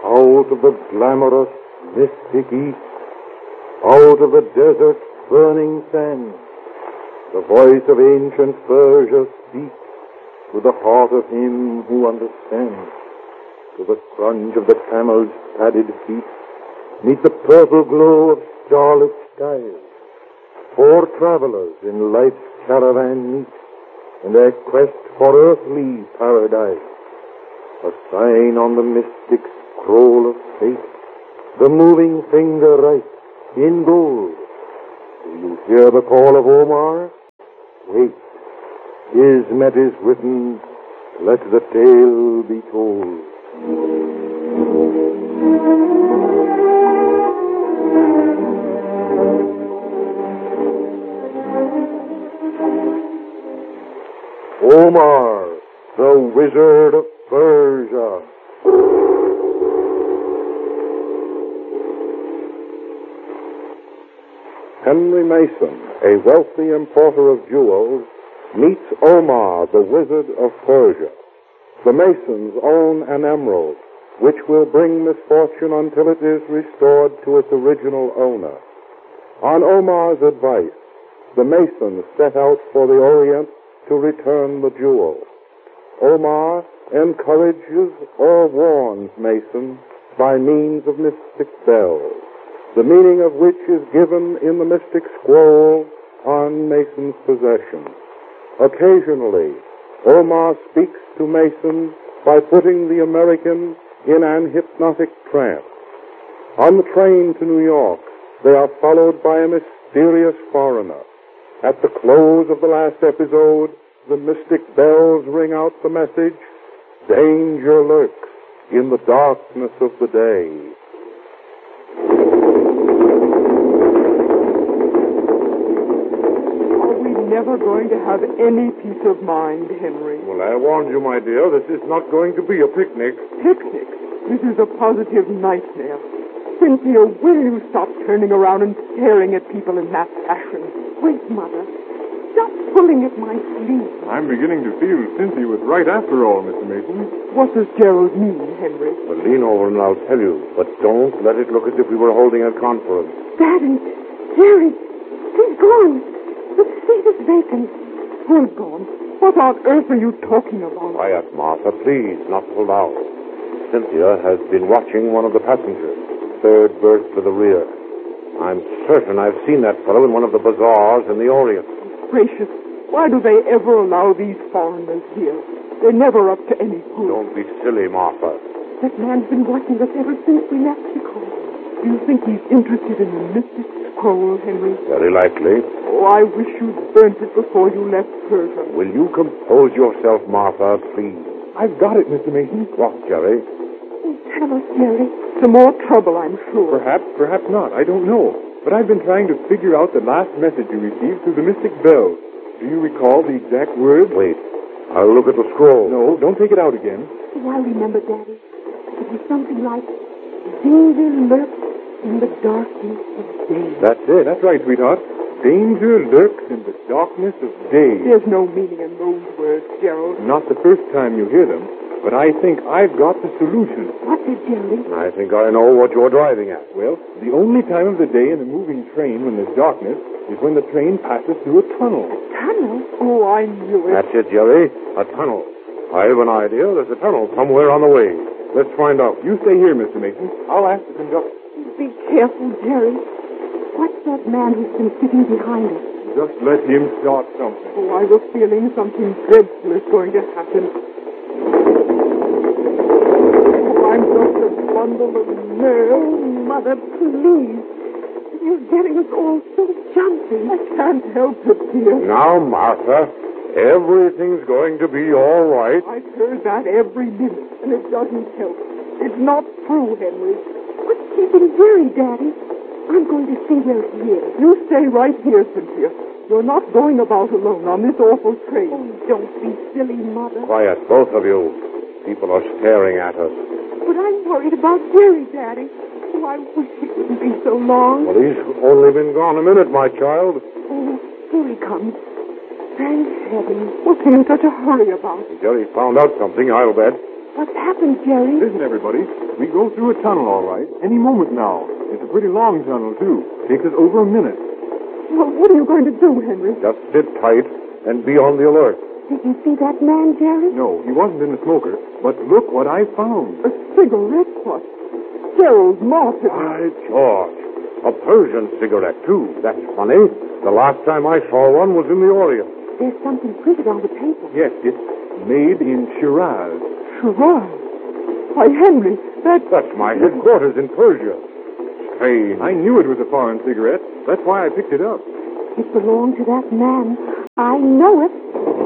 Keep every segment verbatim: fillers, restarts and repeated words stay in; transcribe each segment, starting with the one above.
Out of the glamorous, mystic east, out of the desert's burning sand, the voice of ancient Persia speaks to the heart of him who understands. To the crunch of the camel's padded feet, meet the purple glow of starlit skies. Four travelers in life's caravan meet in their quest for earthly paradise. A sign on the mystic scroll of fate, the moving finger writes in gold. Do you hear the call of Omar? Wait, his met is written, let the tale be told. Omar, the Wizard of Persia. Henry Mason, a wealthy importer of jewels, meets Omar, the Wizard of Persia. The Masons own an emerald, which will bring misfortune until it is restored to its original owner. On Omar's advice, the Masons set out for the Orient to return the jewel. Omar encourages or warns Mason by means of mystic bells, the meaning of which is given in the mystic scroll on Mason's possession. Occasionally, Omar speaks to Mason by putting the American in an hypnotic trance. On the train to New York, they are followed by a mysterious foreigner. At the close of the last episode, the mystic bells ring out the message, danger lurks in the darkness of the day. Never going to have any peace of mind, Henry. Well, I warned you, my dear, this is not going to be a picnic. Picnic? This is a positive nightmare. Cynthia, will you stop turning around and staring at people in that fashion? Wait, Mother. Stop pulling at my sleeve. I'm beginning to feel Cynthia was right after all, Mister Mason. What does Gerald mean, Henry? Well, lean over and I'll tell you, but don't let it look as if we were holding a conference. Daddy, Jerry, he's gone. The seat is vacant. Who's gone? What on earth are you talking about? Quiet, Martha, please, not so loud. Cynthia has been watching one of the passengers, third berth to the rear. I'm certain I've seen that fellow in one of the bazaars in the Orient. Gracious, why do they ever allow these foreigners here? They're never up to any good. Don't be silly, Martha. That man's been watching us ever since we left Chicago. Do you think he's interested in the mystic scroll, Henry? Very likely. Oh, I wish you'd burnt it before you left Persia. Will you compose yourself, Martha, please? I've got it, Mister Mason. What, Jerry? Oh, tell us, Jerry. Some more trouble, I'm sure. Perhaps, perhaps not. I don't know. But I've been trying to figure out the last message you received through the mystic bells. Do you recall the exact words? Wait. I'll look at the scroll. No, don't take it out again. Oh, I remember, Daddy. It was something like, danger lurks in the darkness of day. That's it. That's right, sweetheart. Danger lurks in the darkness of day. There's no meaning in those words, Gerald. Not the first time you hear them, but I think I've got the solution. What's it, Jerry? I think I know what you're driving at. Well, the only time of the day in a moving train when there's darkness is when the train passes through a tunnel. A tunnel? Oh, I knew it. That's it, Jerry. A tunnel. I have an idea. There's a tunnel somewhere on the way. Let's find out. You stay here, Mister Mason. I'll ask the conductor. Be careful, Jerry. What's that man who's been sitting behind us? Just let him start something. Oh, I was feeling something dreadful is going to happen. Oh, I'm just a bundle of nerves. Oh, Mother, please. You're getting us all so jumpy. I can't help it, dear. Now, Martha, everything's going to be all right. I've heard that every minute, and it doesn't help. It's not true, Henry. What's keeping Jerry, Daddy? I'm going to stay where he is. You stay right here, Cynthia. You're not going about alone on this awful train. Oh, don't be silly, Mother. Quiet, both of you. People are staring at us. But I'm worried about Jerry, Daddy. Oh, I wish he wouldn't be so long. Well, he's only been gone a minute, my child. Oh, here he comes. Thank heaven. What's he in such a hurry about? Jerry found out something, I'll bet. What's happened, Jerry? Listen, everybody. We go through a tunnel, all right. Any moment now. It's a pretty long tunnel, too. Takes us over a minute. Well, what are you going to do, Henry? Just sit tight and be on the alert. Did you see that man, Jerry? No, he wasn't in the smoker. But look what I found. A cigarette butt. Gerald Martin. By George. A Persian cigarette, too. That's funny. The last time I saw one was in the Orient. There's something printed on the paper. Yes, it's made in Shiraz. Shiraz. Why, Henry, that... That's my headquarters in Persia. Strange. I knew it was a foreign cigarette. That's why I picked it up. It belonged to that man. I know it.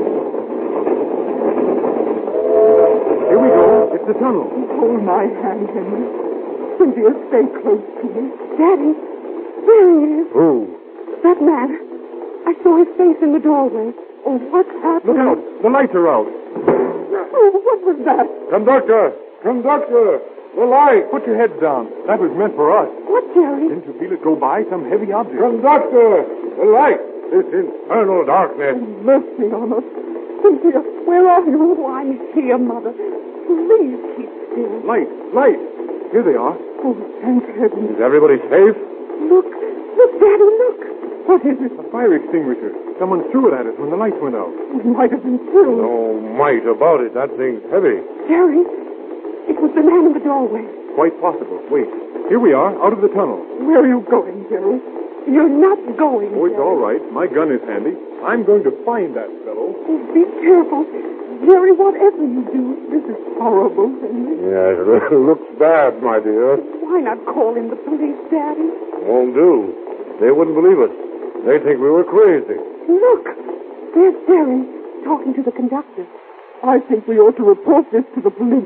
Here we go. It's the tunnel. Hold my hand, Henry. Cynthia, stay close to me. Daddy, there he is. Who? That man. I saw his face in the doorway. Oh, what's happened? Look out. The lights are out. Oh, what was that? Conductor! Conductor! The light! Put your heads down. That was meant for us. What, Jerry? Didn't you feel it go by? Some heavy object. Conductor! The light! This infernal darkness. Mercy on us. Cynthia, where are you? Oh, I'm here, Mother. Please keep still. Light. Light. Here they are. Oh, thank heaven. Is everybody safe? Look. Look, Daddy, look. What is it? A fire extinguisher. Someone threw it at us when the lights went out. It might have been killed. No might about it. That thing's heavy. Jerry, it was the man in the doorway. Quite possible. Wait. Here we are, out of the tunnel. Where are you going, Gerald? You're not going, Oh, it's Jerry. all right. My gun is handy. I'm going to find that fellow. Oh, be careful. Jerry, whatever you do, This is horrible, Henry. Yes, it looks bad, my dear. why not call in the police, Daddy? Won't do. They wouldn't believe us. They think we were crazy. Look, there's Jerry talking to the conductor. I think we ought to report this to the police.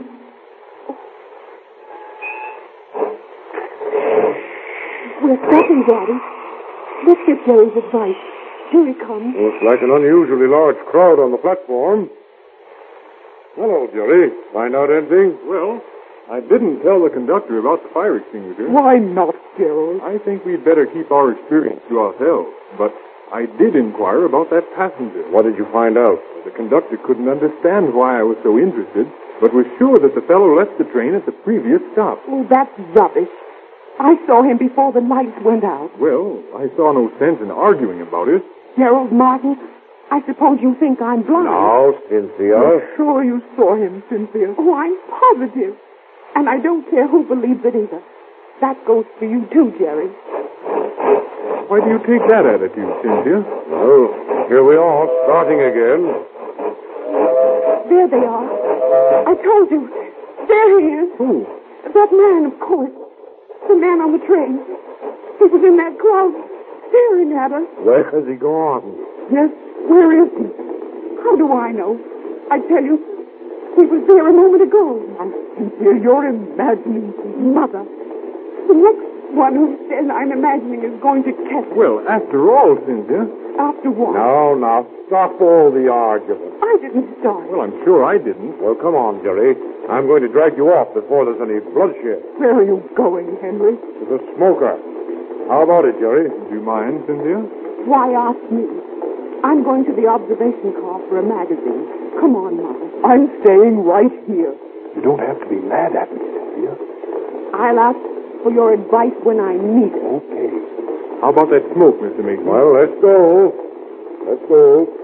We're stopping, Daddy. Let's get Jerry's advice. Here he comes. Looks like an unusually large crowd on the platform. Hello, Jerry. Find out anything? Well, I didn't tell the conductor about the fire extinguisher. Why not, Gerald? I think we'd better keep our experience to ourselves. But I did inquire about that passenger. What did you find out? The conductor couldn't understand why I was so interested, but was sure that the fellow left the train at the previous stop. Oh, that's rubbish. I saw him before the lights went out. Well, I saw no sense in arguing about it. Gerald Martin, I suppose you think I'm blind. Now, Cynthia. You're sure you saw him, Cynthia? Oh, I'm positive. And I don't care who believes it either. That goes for you too, Jerry. Why do you take that attitude, Cynthia? Well, here we are, starting again. There they are. I told you. There he is. Who? That man, of course. The man on the train. He was in that crowd staring at us. Where has he gone? Yes, where is he? How do I know? I tell you, he was there a moment ago. Now, Cynthia, you're imagining. Mother, the next one who says I'm imagining is going to catch me. Well, after all, Cynthia. After what? Now, now, stop all the argument. I didn't start. Well, I'm sure I didn't. Well, come on, Jerry. I'm going to drag you off before there's any bloodshed. Where are you going, Henry? To the smoker. How about it, Jerry? Do you mind, Cynthia? Why ask me? I'm going to the observation car for a magazine. Come on, Mother. I'm staying right here. You don't have to be mad at me, Cynthia. I'll ask for your advice when I need it. Okay. How about that smoke, Mister Mason? Well, let's go. Let's go.